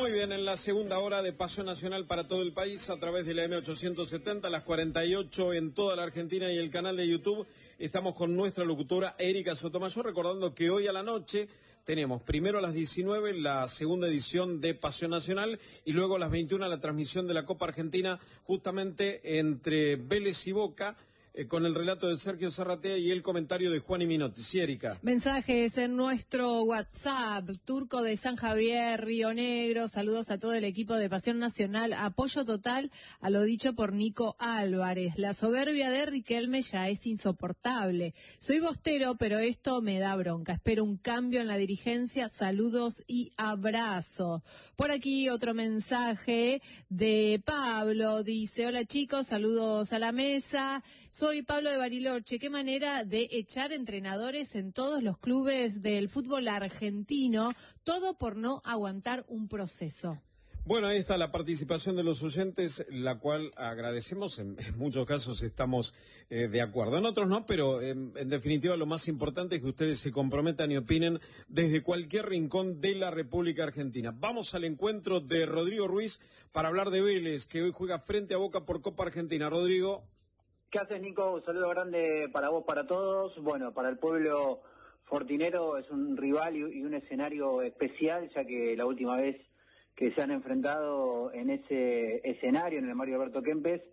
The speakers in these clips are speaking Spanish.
Muy bien, en la segunda hora de Pasión Nacional para todo el país, a través de la M870, las 48 en toda la Argentina y el canal de YouTube, estamos con nuestra locutora Erika Sotomayor, recordando que hoy a la noche tenemos primero a las 19 la segunda edición de Pasión Nacional y luego a las 21 la transmisión de la Copa Argentina, justamente entre Vélez y Boca, con el relato de Sergio Zarratea y el comentario de Juan y Minotti. Sí, Erika. Mensajes en nuestro WhatsApp. Turco de San Javier, Río Negro. Saludos a todo el equipo de Pasión Nacional. Apoyo total a lo dicho por Nico Álvarez. La soberbia de Riquelme ya es insoportable. Soy bostero, pero esto me da bronca. Espero un cambio en la dirigencia. Saludos y abrazo. Por aquí otro mensaje de Pablo. Dice, hola chicos, saludos a la mesa. Soy Pablo de Bariloche. Qué manera de echar entrenadores en todos los clubes del fútbol argentino, todo por no aguantar un proceso. Bueno, ahí está la participación de los oyentes, la cual agradecemos. En muchos casos estamos de acuerdo, en otros no, pero en definitiva lo más importante es que ustedes se comprometan y opinen desde cualquier rincón de la República Argentina. Vamos al encuentro de Rodrigo Ruiz para hablar de Vélez, que hoy juega frente a Boca por Copa Argentina. Rodrigo. ¿Qué haces, Nico? Un saludo grande para vos, para todos. Bueno, para el pueblo fortinero es un rival y un escenario especial, ya que la última vez que se han enfrentado en ese escenario, en el Mario Alberto Kempes,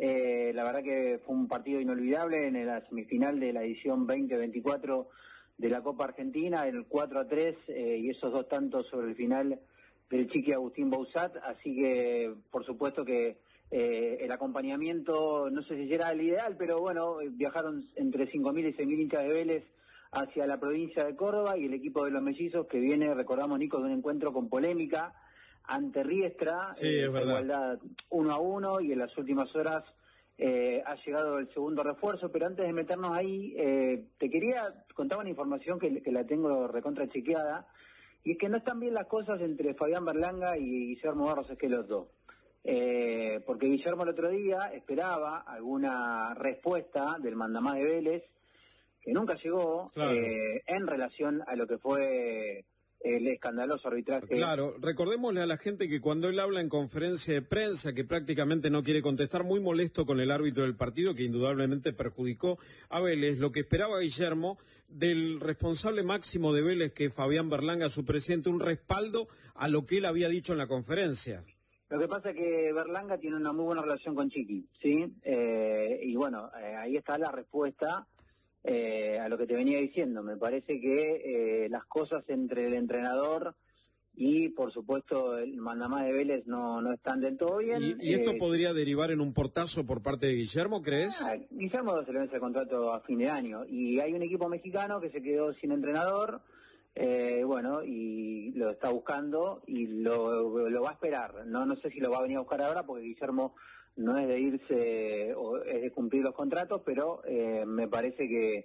la verdad que fue un partido inolvidable en la semifinal de la edición 2024 de la Copa Argentina, el 4-3 y esos dos tantos sobre el final del Chiqui Agustín Bausat, así que por supuesto que el acompañamiento, no sé si será el ideal, pero bueno, viajaron entre 5.000 y 6.000 hinchas de Vélez hacia la provincia de Córdoba y el equipo de los mellizos que viene, recordamos, Nico, de un encuentro con polémica ante Riestra, sí, es verdad. Igualdad 1-1 y en las últimas horas ha llegado el segundo refuerzo, pero antes de meternos ahí, te quería contar una información que la tengo recontra chequeada, y es que no están bien las cosas entre Fabián Berlanga y Guillermo Barros Esqueloto. Porque Guillermo el otro día esperaba alguna respuesta del mandamás de Vélez, que nunca llegó, claro, en relación a lo que fue el escandaloso arbitraje. Claro, recordémosle a la gente que cuando él habla en conferencia de prensa, que prácticamente no quiere contestar, muy molesto con el árbitro del partido, que indudablemente perjudicó a Vélez, lo que esperaba Guillermo del responsable máximo de Vélez, que es Fabián Berlanga, su presidente, un respaldo a lo que él había dicho en la conferencia. Lo que pasa es que Berlanga tiene una muy buena relación con Chiqui, ¿sí? Y bueno, ahí está la respuesta a lo que te venía diciendo. Me parece que las cosas entre el entrenador y, por supuesto, el mandamás de Vélez no están del todo bien. ¿Y esto podría derivar en un portazo por parte de Guillermo, crees? Guillermo se le vence el contrato a fin de año y hay un equipo mexicano que se quedó sin entrenador. Bueno, y lo está buscando y lo va a esperar. No sé si lo va a venir a buscar ahora porque Guillermo no es de irse o es de cumplir los contratos, pero me parece que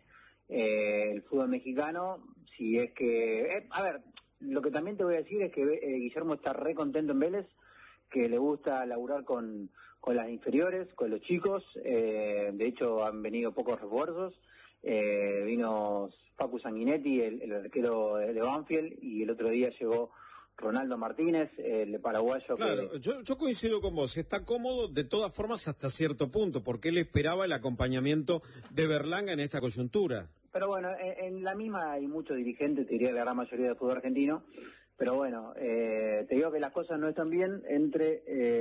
el fútbol mexicano, si es que... a ver, lo que también te voy a decir es que Guillermo está re contento en Vélez, que le gusta laburar con las inferiores, con los chicos. De hecho, han venido pocos refuerzos. Vino Facu Sanguinetti, el arquero de Banfield, y el otro día llegó Ronaldo Martínez, el paraguayo. Claro, yo coincido con vos, está cómodo de todas formas hasta cierto punto, porque él esperaba el acompañamiento de Berlanga en esta coyuntura. Pero bueno, en la misma hay muchos dirigentes, te diría la gran mayoría del fútbol argentino, pero bueno, te digo que las cosas no están bien entre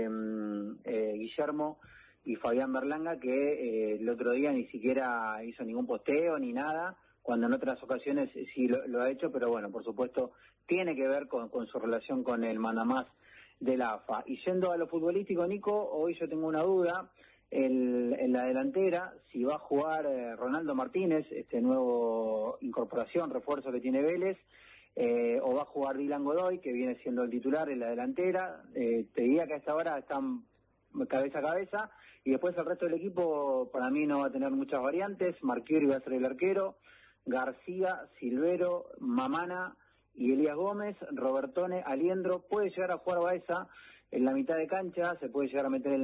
Guillermo y Fabián Berlanga, que el otro día ni siquiera hizo ningún posteo ni nada, cuando en otras ocasiones sí lo ha hecho, pero bueno, por supuesto, tiene que ver con su relación con el mandamás de la AFA. Y yendo a lo futbolístico, Nico, hoy yo tengo una duda, en la delantera, si va a jugar Ronaldo Martínez, este nuevo incorporación, refuerzo que tiene Vélez, o va a jugar Dylan Godoy, que viene siendo el titular en la delantera. Te diría que a esta hora están cabeza a cabeza, y después el resto del equipo para mí no va a tener muchas variantes. Marchiori va a ser el arquero, García, Silvero, Mamana y Elías Gómez, Robertone, Aliendro, puede llegar a jugar Baeza en la mitad de cancha, se puede llegar a meter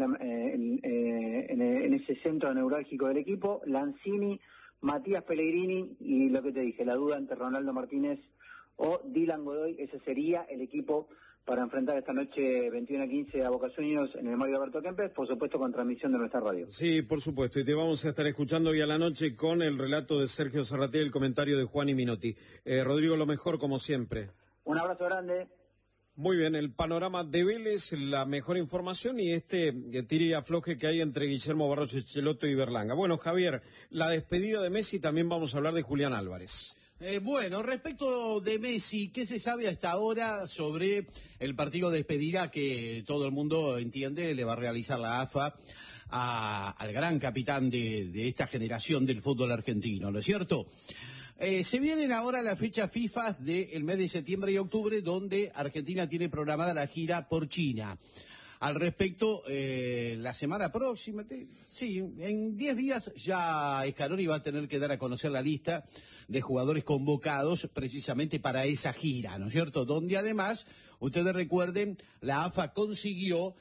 en ese centro neurálgico del equipo, Lanzini, Matías Pellegrini, y lo que te dije, la duda entre Ronaldo Martínez o Dylan Godoy, ese sería el equipo para enfrentar esta noche 21:15 a Boca Juniors en el Mario Alberto Kempes, por supuesto con transmisión de nuestra radio. Sí, por supuesto, y te vamos a estar escuchando hoy a la noche con el relato de Sergio Zarratea y el comentario de Juan y Minotti. Rodrigo, lo mejor como siempre. Un abrazo grande. Muy bien, el panorama de Vélez, la mejor información y tire y afloje que hay entre Guillermo Barros Schelotto y Berlanga. Bueno, Javier, la despedida de Messi, también vamos a hablar de Julián Álvarez. Bueno, respecto de Messi, ¿qué se sabe hasta ahora sobre el partido de despedida que todo el mundo entiende le va a realizar la AFA al gran capitán de esta generación del fútbol argentino, ¿no es cierto? Se vienen ahora las fechas FIFA del mes de septiembre y octubre, donde Argentina tiene programada la gira por China. Al respecto, la semana próxima, en 10 días ya Scaloni va a tener que dar a conocer la lista de jugadores convocados precisamente para esa gira, ¿no es cierto? Donde además, ustedes recuerden, la AFA consiguió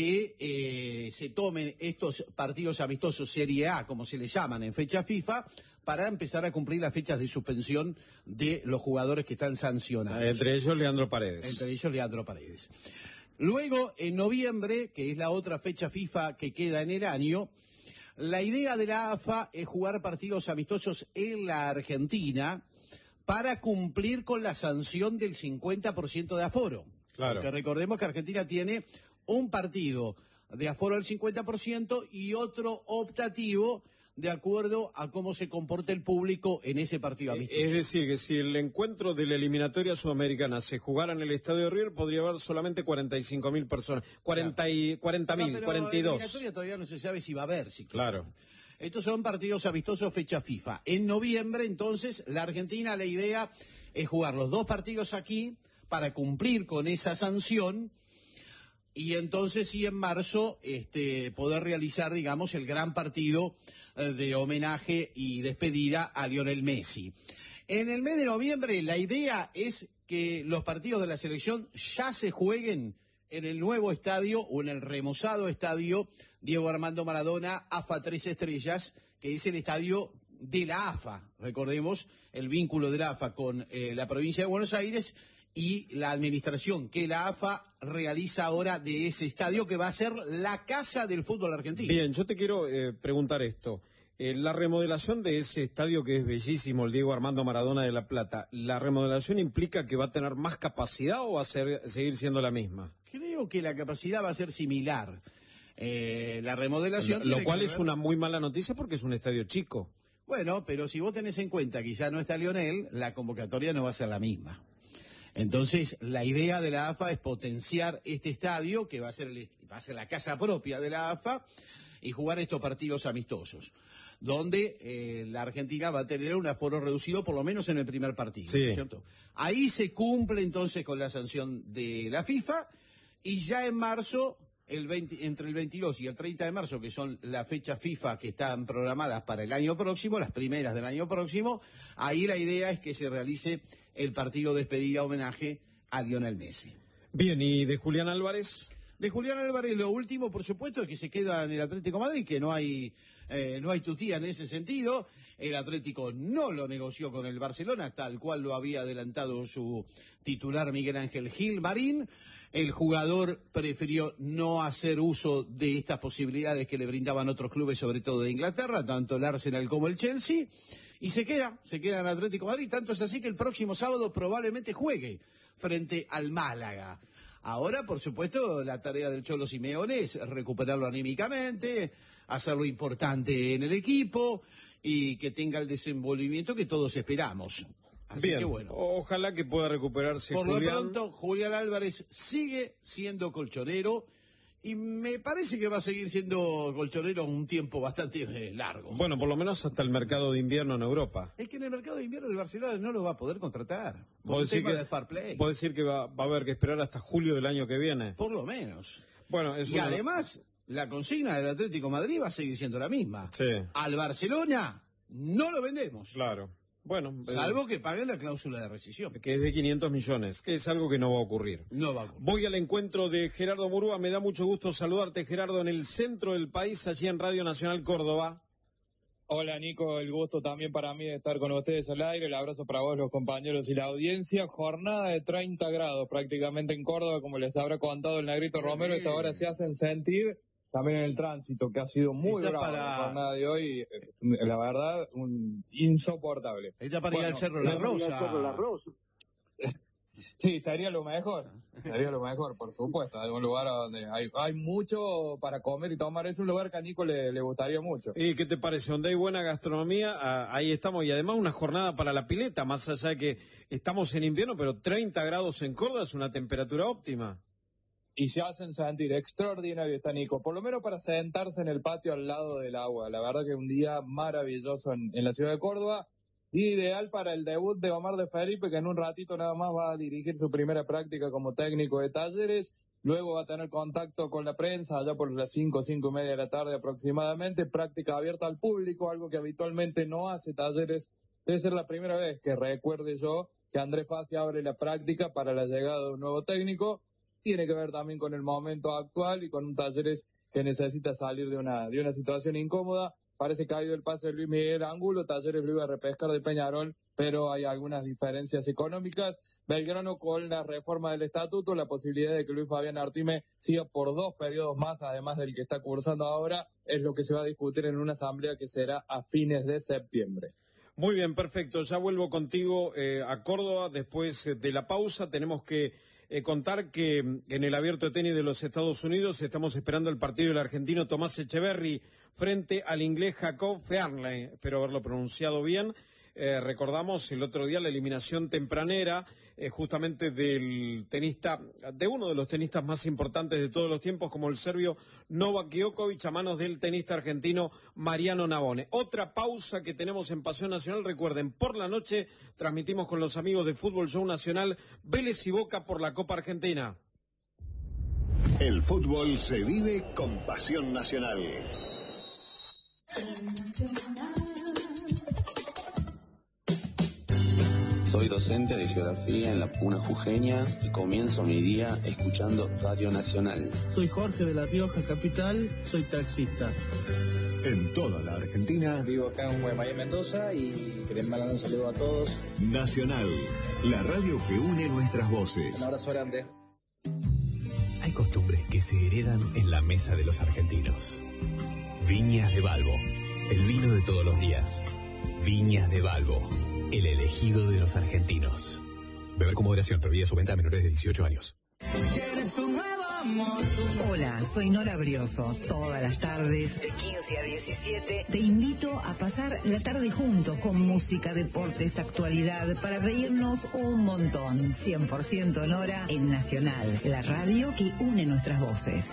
que se tomen estos partidos amistosos Serie A, como se les llaman en fecha FIFA, para empezar a cumplir las fechas de suspensión de los jugadores que están sancionados. Entre ellos Leandro Paredes. Luego, en noviembre, que es la otra fecha FIFA que queda en el año, la idea de la AFA es jugar partidos amistosos en la Argentina para cumplir con la sanción del 50% de aforo. Claro. Porque recordemos que Argentina tiene un partido de aforo del 50% y otro optativo de acuerdo a cómo se comporta el público en ese partido amistoso. Es decir, que si el encuentro de la eliminatoria sudamericana se jugara en el Estadio de River, podría haber solamente 45.000 personas, 40.000, 42. La eliminatoria todavía no se sabe si va a haber. Claro. Estos son partidos amistosos fecha FIFA. En noviembre, entonces, la Argentina, la idea es jugar los 2 partidos aquí para cumplir con esa sanción y entonces sí en marzo poder realizar, digamos, el gran partido de homenaje y despedida a Lionel Messi. En el mes de noviembre la idea es que los partidos de la selección ya se jueguen en el nuevo estadio o en el remozado estadio Diego Armando Maradona AFA 3 Estrellas, que es el estadio de la AFA. Recordemos el vínculo de la AFA con la provincia de Buenos Aires y la administración que la AFA realiza ahora de ese estadio que va a ser la casa del fútbol argentino. Bien, yo te quiero preguntar esto. La remodelación de ese estadio que es bellísimo, el Diego Armando Maradona de La Plata, ¿la remodelación implica que va a tener más capacidad o va a seguir siendo la misma? Creo que la capacidad va a ser similar. La remodelación... Lo cual es una muy mala noticia porque es un estadio chico. Bueno, pero si vos tenés en cuenta que ya no está Lionel, la convocatoria no va a ser la misma. Entonces, la idea de la AFA es potenciar este estadio, que va a ser la casa propia de la AFA, y jugar estos partidos amistosos, donde la Argentina va a tener un aforo reducido, por lo menos en el primer partido, sí. ¿no es cierto? Ahí se cumple entonces con la sanción de la FIFA, y ya en marzo, entre el 22 y el 30 de marzo, que son las fechas FIFA que están programadas para el año próximo, las primeras del año próximo, ahí la idea es que se realice el partido despedida homenaje a Lionel Messi. Bien, ¿y de Julián Álvarez? De Julián Álvarez, lo último, por supuesto, es que se queda en el Atlético de Madrid, que no hay tutía en ese sentido. El Atlético no lo negoció con el Barcelona, tal cual lo había adelantado su titular Miguel Ángel Gil Marín. El jugador prefirió no hacer uso de estas posibilidades que le brindaban otros clubes, sobre todo de Inglaterra, tanto el Arsenal como el Chelsea. Y se queda en el Atlético de Madrid, tanto es así que el próximo sábado probablemente juegue frente al Málaga. Ahora, por supuesto, la tarea del Cholo Simeone es recuperarlo anímicamente, hacerlo importante en el equipo y que tenga el desenvolvimiento que todos esperamos. Así bien, que bueno. Ojalá que pueda recuperarse Por Julián. lo pronto, Julián Álvarez sigue siendo colchonero y me parece que va a seguir siendo colchonero un tiempo bastante largo. Bueno, por lo menos hasta el mercado de invierno en Europa. Es que en el mercado de invierno el Barcelona no lo va a poder contratar. Por ¿Puedo un tema de fair play. decir que va a haber que esperar hasta julio del año que viene? Por lo menos. Bueno, es Y además, la consigna del Atlético de Madrid va a seguir siendo la misma. Sí. Al Barcelona no lo vendemos. Claro. Bueno, Salvo que paguen la cláusula de rescisión. que es de 500 millones, que es algo que no va a ocurrir. No va a ocurrir. Voy al encuentro de Gerardo Murúa, me da mucho gusto saludarte, Gerardo, en el centro del país, allí en Radio Nacional Córdoba. Hola Nico, el gusto también para mí de estar con ustedes al aire, el abrazo para vos, los compañeros y la audiencia. Jornada de 30 grados prácticamente en Córdoba, como les habrá contado el Negrito Romero, esta hora se hacen sentir también en el tránsito, que ha sido muy bravo la jornada de hoy, la verdad, insoportable. Está para ir al Cerro La Rosa. Sí, sería lo mejor, por supuesto. Hay un lugar donde hay mucho para comer y tomar. Es un lugar que a Nico le gustaría mucho. ¿Y qué te parece? Donde hay buena gastronomía, ahí estamos. Y además una jornada para la pileta, más allá de que estamos en invierno, pero 30 grados en Córdoba es una temperatura óptima. Y se hacen sentir extraordinario, está Nico, por lo menos para sentarse en el patio al lado del agua. La verdad que un día maravilloso en la ciudad de Córdoba. Día ideal para el debut de Omar de Felipe, que en un ratito nada más va a dirigir su primera práctica como técnico de Talleres. Luego va a tener contacto con la prensa allá por las 5:30 de la tarde aproximadamente. Práctica abierta al público, algo que habitualmente no hace Talleres. Debe ser la primera vez que recuerde yo que Andrés Fassi abre la práctica para la llegada de un nuevo técnico. Tiene que ver también con el momento actual y con un Talleres que necesita salir de una situación incómoda. Parece que ha ido el pase de Luis Miguel Angulo, Talleres lo iba a repescar de Peñarol, pero hay algunas diferencias económicas. Belgrano con la reforma del estatuto, la posibilidad de que Luis Fabián Artime siga por 2 periodos más, además del que está cursando ahora, es lo que se va a discutir en una asamblea que será a fines de septiembre. Muy bien, perfecto. Ya vuelvo contigo a Córdoba. Después de la pausa tenemos que contar que en el Abierto de Tenis de los Estados Unidos estamos esperando el partido del argentino Tomás Echeverry frente al inglés Jacob Fearnley. Espero haberlo pronunciado bien. Recordamos el otro día la eliminación tempranera justamente del tenista, de uno de los tenistas más importantes de todos los tiempos, como el serbio Novak Djokovic, a manos del tenista argentino Mariano Navone. Otra pausa que tenemos en Pasión Nacional. Recuerden, por la noche transmitimos con los amigos de Fútbol Show Nacional Vélez y Boca por la Copa Argentina. El fútbol se vive con Pasión Nacional. Soy docente de geografía en la Puna Jujeña y comienzo mi día escuchando Radio Nacional. Soy Jorge de La Rioja Capital, soy taxista. En toda la Argentina. Vivo acá en Guaymallén, Mendoza, y queremos mandar un saludo a todos. Nacional, la radio que une nuestras voces. Un abrazo grande. Hay costumbres que se heredan en la mesa de los argentinos. Viñas de Balbo, el vino de todos los días. Viñas de Balbo, el elegido de los argentinos. Beber con moderación, prohibida su venta a menores de 18 años. Hola, soy Nora Brioso. Todas las tardes, de 15 a 17, te invito a pasar la tarde juntos con música, deportes, actualidad, para reírnos un montón. 100% Nora en Nacional, la radio que une nuestras voces.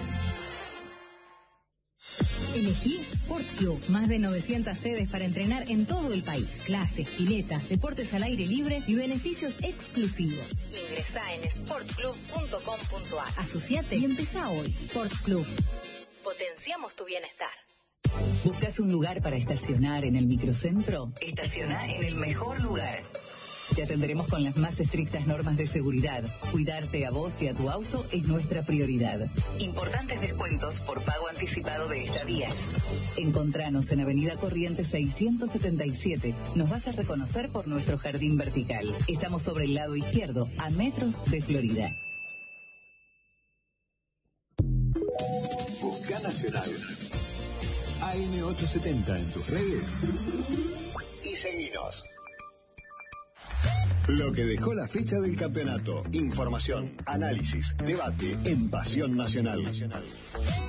Elegí Sport Club, más de 900 sedes para entrenar en todo el país. Clases, piletas, deportes al aire libre y beneficios exclusivos. Ingresá en sportclub.com.ar. Asociate y empezá hoy. Sport Club. Potenciamos tu bienestar. ¿Buscas un lugar para estacionar en el microcentro? Estaciona en el mejor lugar. Te atenderemos con las más estrictas normas de seguridad. Cuidarte a vos y a tu auto es nuestra prioridad. Importantes descuentos por pago anticipado de estadías. Encontranos en Avenida Corrientes 677. Nos vas a reconocer por nuestro jardín vertical. Estamos sobre el lado izquierdo, a metros de Florida. Busca Nacional. AM870 en tus redes. Y seguinos. Lo que dejó la fecha del campeonato. Información, análisis, debate en Pasión Nacional.